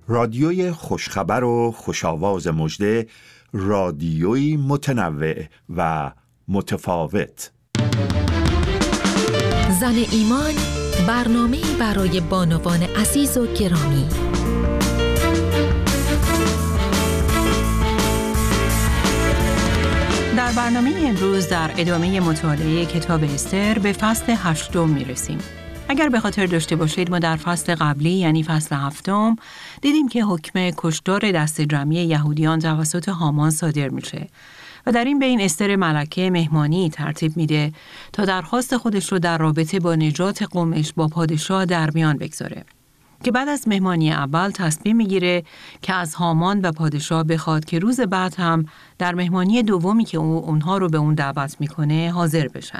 رادیوی خوشخبر و خوشاواز مژده، رادیویی متنوع و متفاوت. زن ایمان، برنامه‌ای برای بانوان عزیز و گرامی. در برنامه امروز در ادامه مطالعه کتاب استر به فصل 8 میرسیم. اگر به خاطر داشته باشید ما در فصل قبلی یعنی فصل 7 دیدیم که حکم کشتار دست جمعی یهودیان توسط هامان صادر میشه و در این بین استر ملکه مهمانی ترتیب میده تا درخواست خودش رو در رابطه با نجات قومش با پادشاه در میان بگذاره که بعد از مهمانی اول تصمیم میگیره که از هامان و پادشاه بخواد که روز بعد هم در مهمانی دومی که اونها رو به اون دعوت میکنه حاضر بشن.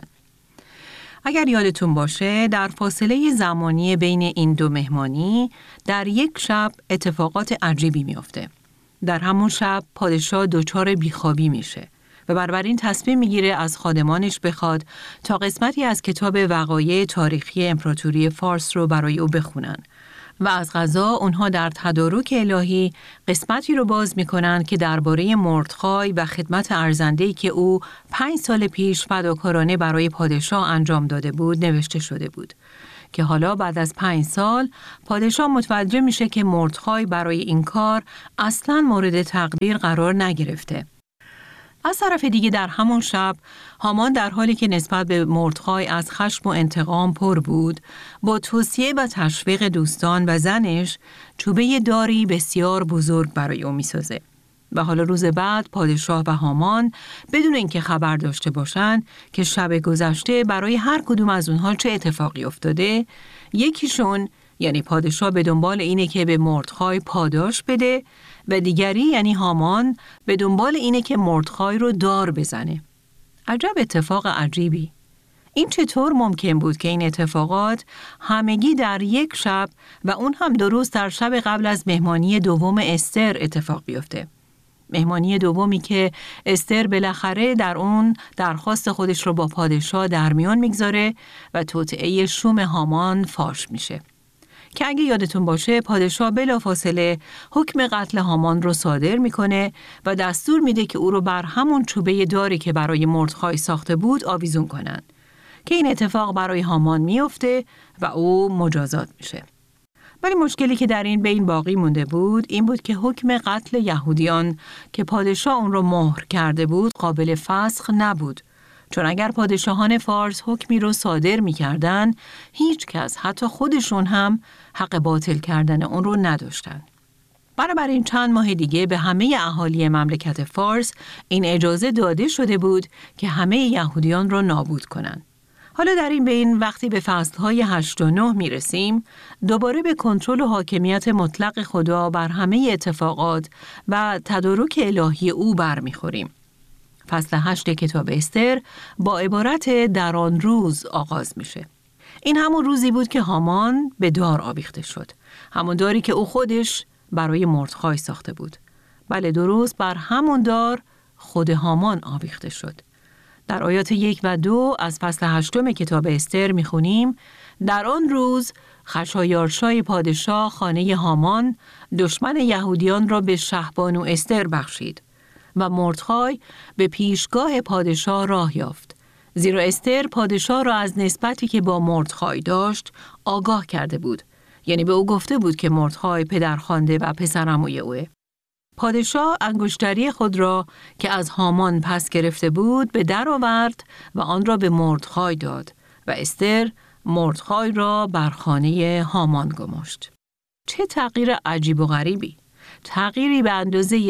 اگر یادتون باشه در فاصله زمانی بین این دو مهمانی در یک شب اتفاقات عجیبی میفته. در همون شب پادشاه دچار بیخوابی میشه و بنابراین تصمیم میگیره از خادمانش بخواد تا قسمتی از کتاب وقایع تاریخی امپراتوری فارس رو برای او بخونن و از قضا اونها در تدارک الهی قسمتی رو باز میکنن که درباره مردخای و خدمت ارزنده‌ای که او 5 سال پیش فداکارانه برای پادشاه انجام داده بود نوشته شده بود که حالا بعد از 5 سال پادشاه متوجه میشه که مردخای برای این کار اصلاً مورد تقدیر قرار نگرفته. از طرف دیگه در همون شب هامان در حالی که نسبت به مردخای از خشم و انتقام پر بود با توصیه و تشویق دوستان و زنش چوبه داری بسیار بزرگ برای او میسازه و حالا روز بعد پادشاه و هامان بدون اینکه خبر داشته باشن که شب گذشته برای هر کدوم از اونها چه اتفاقی افتاده، یکیشون یعنی پادشاه به دنبال اینه که به مردخای پاداش بده و دیگری یعنی هامان به دنبال اینه که مردخای رو دار بزنه. عجب اتفاق عجیبی. این چطور ممکن بود که این اتفاقات همگی در یک شب و اون هم درست در شب قبل از مهمانی دوم استر اتفاق بیفته؟ مهمانی دومی که استر بالاخره در اون درخواست خودش رو با پادشاه در میان میگذاره و توطئه شوم هامان فاش میشه. که اگه یادتون باشه پادشاه بلافاصله حکم قتل هامان رو صادر میکنه و دستور میده که او رو بر همون چوبه داری که برای مردخای ساخته بود آویزون کنن که این اتفاق برای هامان میفته و او مجازات میشه. ولی مشکلی که در این بین باقی مونده بود این بود که حکم قتل یهودیان که پادشاه اون رو مهر کرده بود قابل فسخ نبود، چون اگر پادشاهان فارس حکمی رو صادر می‌کردن، هیچ کس حتی خودشون هم حق باطل کردن اون رو نداشتن. بنابراین چند ماه دیگه به همه اهالی مملکت فارس این اجازه داده شده بود که همه یهودیان رو نابود کنن. حالا در این بین وقتی به فصل‌های 8 و 9 میرسیم، دوباره به کنترل و حاکمیت مطلق خدا بر همه اتفاقات و تدارک الهی او برمیخوریم. فصل 8 کتاب استر با عبارت در آن روز آغاز میشه. این همون روزی بود که هامان به دار آویخته شد. همون داری که او خودش برای مردخای ساخته بود. بله درست بر همون دار خود هامان آویخته شد. در آیات 1 و 2 از فصل 8 کتاب استر میخونیم در آن روز خشایارشای پادشاه خانه هامان دشمن یهودیان را به شهبانو استر بخشید و مردخای به پیشگاه پادشاه راه یافت. زیرا استر پادشاه را از نسبتی که با مردخای داشت آگاه کرده بود. یعنی به او گفته بود که مردخای پدرخوانده و پسرعموی اوه. پادشاه انگشتری خود را که از هامان پس گرفته بود به در آورد و آن را به مردخای داد و استر مردخای را بر خانه هامان گماشت. چه تغییر عجیب و غریبی! تغییری به اندازه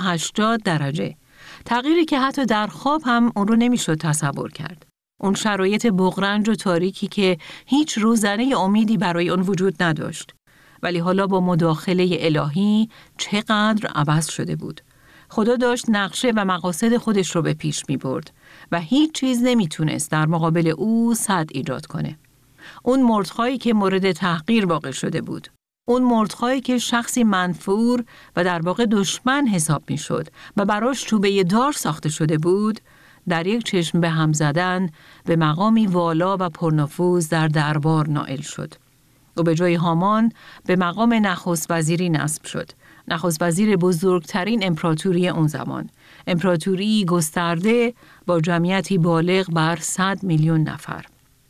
180 درجه. تغییری که حتی در خواب هم اون رو نمیشد تصور کرد. اون شرایط بغرنج و تاریکی که هیچ روزنه امیدی برای اون وجود نداشت. ولی حالا با مداخله الهی چقدر عوض شده بود. خدا داشت نقشه و مقاصد خودش رو به پیش می برد و هیچ چیز نمیتونست در مقابل او سد ایجاد کنه. اون مردخایی که مورد تحقیر واقع شده بود. اون مردخایی که شخصی منفور و در واقع دشمن حساب می شد و براش چوبه دار ساخته شده بود، در یک چشم به هم زدن به مقامی والا و پرنفوذ در دربار نائل شد. او به جای هامان به مقام نخست وزیری نصب شد. نخست وزیر بزرگترین امپراتوری اون زمان. امپراتوری گسترده با جمعیتی بالغ بر 100 میلیون نفر.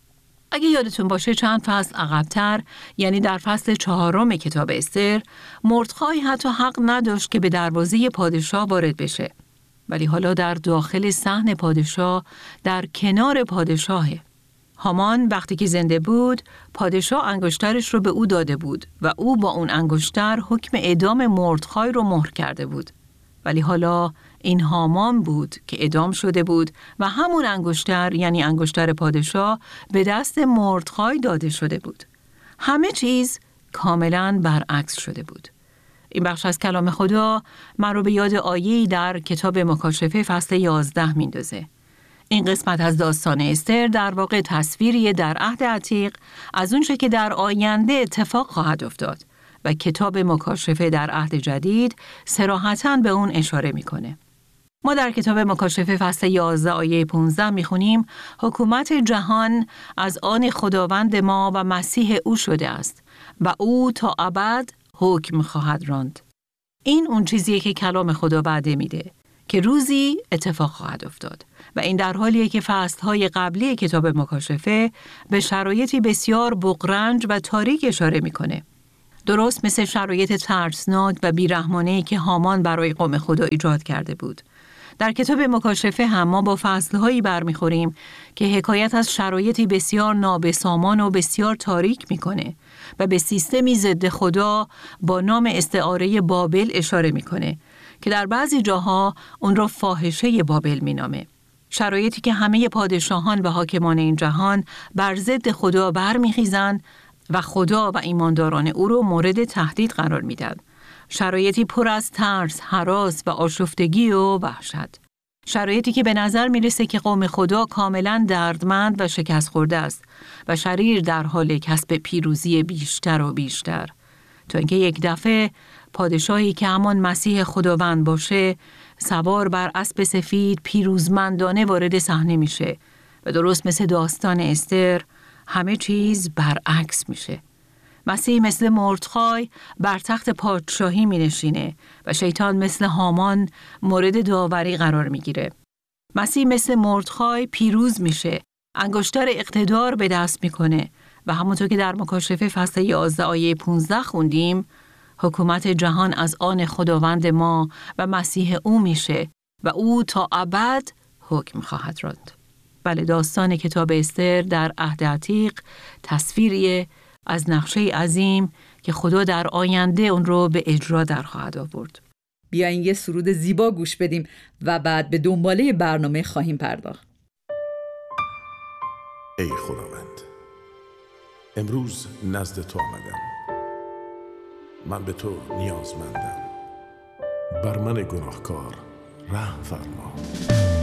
اگه یادتون باشه چند فصل عقب‌تر، یعنی در فصل 4 کتاب استر، مردخای حتی حق نداشت که به دروازه پادشاه وارد بشه. ولی حالا در داخل صحن پادشاه، در کنار پادشاهه. هامان وقتی که زنده بود، پادشاه انگشترش رو به او داده بود و او با اون انگشتر حکم اعدام مردخای رو مهر کرده بود. ولی حالا این هامان بود که اعدام شده بود و همون انگشتر، یعنی انگشتر پادشاه، به دست مردخای داده شده بود. همه چیز کاملاً برعکس شده بود. این بخش از کلام خدا من رو به یاد آیه‌ای در کتاب مکاشفه فصل 11 میندازه. این قسمت از داستان استر در واقع تصویری در عهد عتیق از اونچه که در آینده اتفاق خواهد افتاد و کتاب مکاشفه در عهد جدید صراحتاً به اون اشاره میکنه. ما در کتاب مکاشفه فصل 11 آیه 15 میخونیم حکومت جهان از آن خداوند ما و مسیح او شده است و او تا ابد حکم خواهد راند. این اون چیزیه که کلام خدا وعده میده که روزی اتفاق خواهد افتاد و این در حالیه که فصلهای قبلی کتاب مکاشفه به شرایطی بسیار بغرنج و تاریک اشاره میکنه. درست مثل شرایط ترسناک و بیرحمانه‌ای که هامان برای قوم خدا ایجاد کرده بود. در کتاب مکاشفه هم ما با فصلهایی برمیخوریم که حکایت از شرایطی بسیار نابسامان و بسیار تاریک میکنه و به سیستمی ضد خدا با نام استعاره بابل اشاره میکنه که در بعضی جاها اون را فاحشه بابل مینامه. شرایطی که همه پادشاهان و حاکمان این جهان بر ضد خدا برمیخیزن و خدا و ایمانداران او رو مورد تهدید قرار میدن. شرایطی پر از ترس، هراس و آشفتگی و وحشت. شرایطی که به نظر میرسه که قوم خدا کاملا دردمند و شکست خورده است و شریر در حال کسب پیروزی بیشتر و بیشتر. تا اینکه یک دفعه پادشاهی که همان مسیح خداوند باشه سوار بر اسب سفید پیروزمندانه وارد صحنه میشه و درست مثل داستان استر همه چیز برعکس میشه. مسیح مثل مردخای بر تخت پادشاهی می نشینه و شیطان مثل هامان مورد داوری قرار می گیره. مسیح مثل مردخای پیروز میشه، انگشتر اقتدار به دست میکنه و همونطور که در مکاشفه فصل 11 آیه 15 خوندیم، حکومت جهان از آن خداوند ما و مسیح او میشه و او تا ابد حکم خواهد راند. بله، داستان کتاب استر در عهد عتیق تصویریه از نقشه عظیم که خدا در آینده اون رو به اجرا در خواهد آورد. بیاین یه سرود زیبا گوش بدیم و بعد به دنباله برنامه خواهیم پرداخت. ای خداوند، امروز نزد تو آمدم. من به تو نیازمندم. بر من گناهکار رحم فرما.